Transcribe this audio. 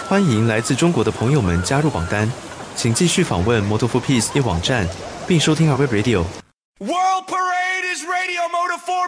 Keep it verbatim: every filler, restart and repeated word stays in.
欢迎来自中国的朋友们加入榜单，请继续访问 Moto for Peace 业网站，并收听 our web radio。World Parade is Radio Moto for